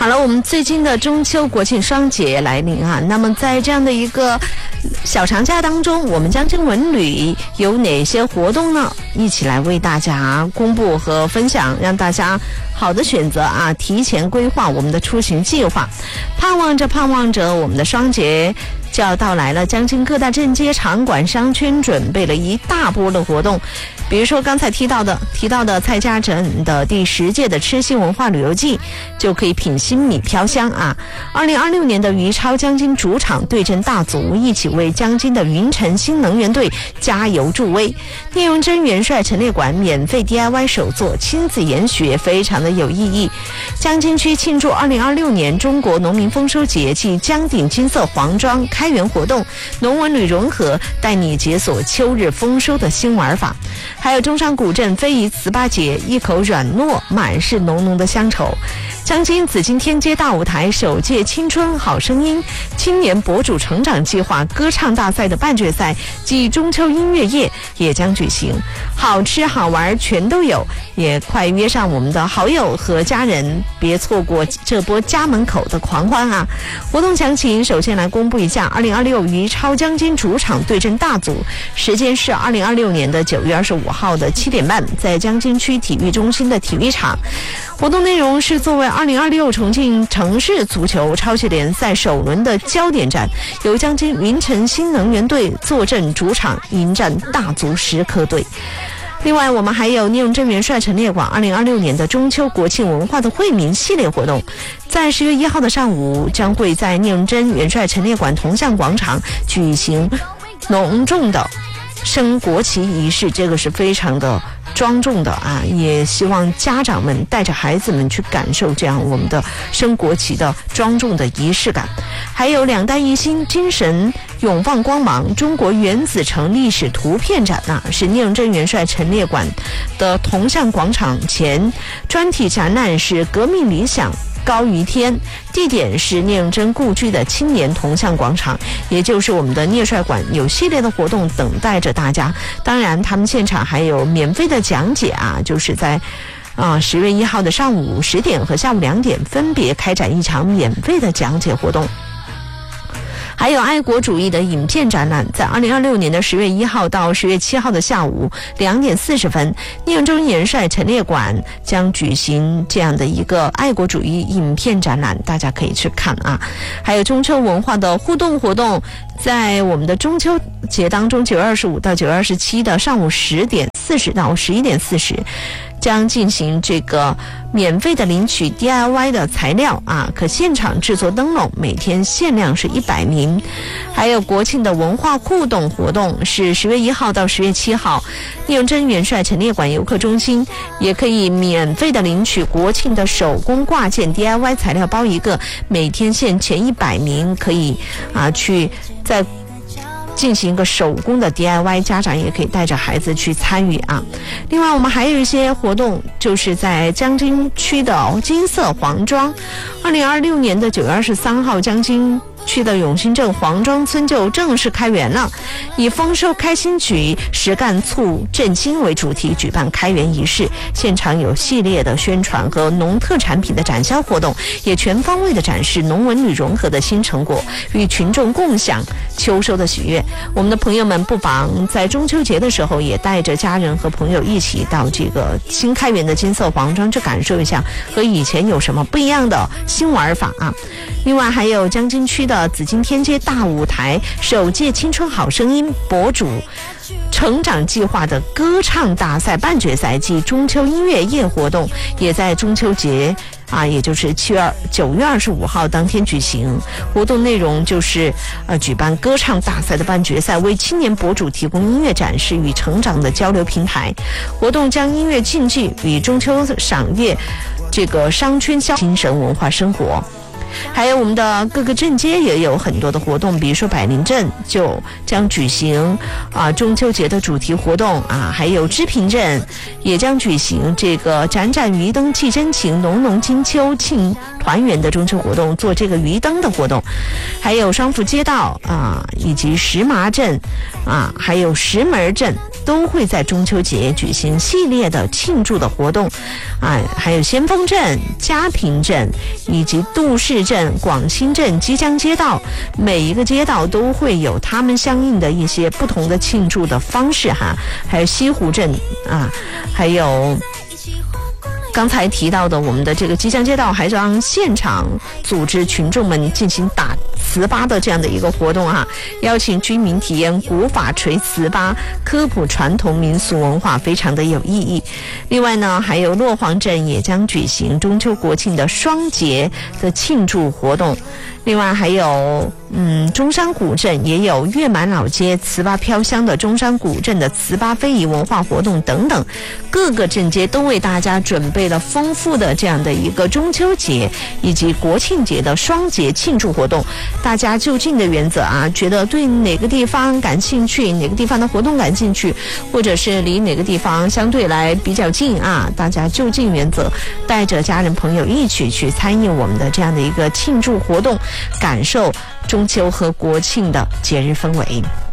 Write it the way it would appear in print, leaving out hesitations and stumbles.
好了，我们最近的中秋国庆双节来临啊，那么在这样的一个小长假当中，我们江津文旅有哪些活动呢？一起来为大家公布和分享，让大家好的选择啊，提前规划我们的出行计划。盼望着我们的双节就要到来了，江津各大镇街场馆商圈准备了一大波的活动，比如说刚才提到的蔡家镇的第10届的吃新文化旅游季，就可以品新米飘香啊。2026年的余超江津主场对阵大足，一起为江津的云城新能源队加油助威。聂荣臻元帅陈列馆免费 DIY 手作，亲子研学，非常的有意义。江津区庆祝2026年中国农民丰收节暨江顶金色黄庄开园活动，农文旅融合，带你解锁秋日丰收的新玩法。还有中山古镇非遗糍粑节，一口软糯，满是浓浓的乡愁。江津紫金天街大舞台首届青春好声音青年博主成长计划歌唱大赛的半决赛暨中秋音乐夜也将举行，好吃好玩全都有，也快约上我们的好友和家人，别错过这波家门口的狂欢啊！活动详情首先来公布一下，2026余超江津主场对阵大足，时间是2026年的9月25号的7点半，在江津区体育中心的体育场。活动内容是作为2026重庆城市足球超级联赛首轮的焦点战，由江津云城新能源队坐镇主场迎战大足10颗队。另外我们还有聂荣臻元帅陈列馆2026年的中秋国庆文化的惠民系列活动，在10月1号的上午将会在聂荣臻元帅陈列馆铜像广场举行隆重的升国旗仪式，这个是非常的庄重的啊，也希望家长们带着孩子们去感受这样我们的升国旗的庄重的仪式感。还有2弹一星精神永放光芒中国原子城历史图片展啊，是聂荣臻元帅陈列馆的铜像广场前，专题展览是革命理想高于天，地点是聂荣臻故居的青年铜像广场，也就是我们的聂帅馆，有系列的活动等待着大家。当然他们现场还有免费的讲解啊，就是在10月1号的上午10点和下午2点分别开展一场免费的讲解活动。还有爱国主义的影片展览，在2026年的10月1号到10月7号的下午2点40分，聂荣臻元帅陈列馆将举行这样的一个爱国主义影片展览，大家可以去看啊。还有中秋文化的互动活动，在我们的中秋节当中9月25到9月27的上午10点40到11点40将进行这个免费的领取 DIY 的材料啊，可现场制作灯笼，每天限量是100名。还有国庆的文化互动活动是10月1号到10月7号，聂荣臻元帅陈列馆游客中心也可以免费的领取国庆的手工挂件 DIY 材料包1个，每天限前100名，可以去在进行一个手工的 DIY， 家长也可以带着孩子去参与啊。另外我们还有一些活动，就是在江津区的金色黄庄，2026年的9月23号江津区的永兴镇黄庄村就正式开园了，以丰收开心曲实干促振兴为主题举办开园仪式，现场有系列的宣传和农特产品的展销活动，也全方位的展示农文旅融合的新成果，与群众共享秋收的喜悦。我们的朋友们不妨在中秋节的时候也带着家人和朋友一起到这个新开园的金色黄庄去感受一下和以前有什么不一样的新玩法啊。另外还有江津区的紫金天街大舞台首届青春好声音博主成长计划的歌唱大赛半决赛暨中秋音乐夜活动，也在中秋节也就是9月25号当天举行。活动内容就是举办歌唱大赛的半决赛，为青年博主提供音乐展示与成长的交流平台。活动将音乐竞技与中秋赏月这个商圈精神文化生活。还有我们的各个镇街也有很多的活动，比如说百灵镇就将举行中秋节的主题活动还有织平镇也将举行这个盏盏鱼灯寄真情，浓浓金秋庆团圆的中秋活动，做这个鱼灯的活动，还有双福街道以及石麻镇还有石门镇都会在中秋节举行系列的庆祝的活动还有先锋镇、嘉平镇以及杜市镇、广清镇、基江街道，每一个街道都会有他们相应的一些不同的庆祝的方式还有西湖镇还有刚才提到的我们的这个基江街道，还让现场组织群众们进行打糍粑的这样的一个活动邀请居民体验古法锤糍粑，科普传统民俗文化，非常的有意义。另外呢，还有落黄镇也将举行中秋国庆的双节的庆祝活动。另外还有中山古镇也有月满老街糍粑飘香的中山古镇的糍粑非遗文化活动等等，各个镇街都为大家准备了丰富的这样的一个中秋节以及国庆节的双节庆祝活动。大家就近的原则觉得对哪个地方感兴趣，哪个地方的活动感兴趣，或者是离哪个地方相对来比较近大家就近原则，带着家人朋友一起去参与我们的这样的一个庆祝活动，感受中秋和国庆的节日氛围。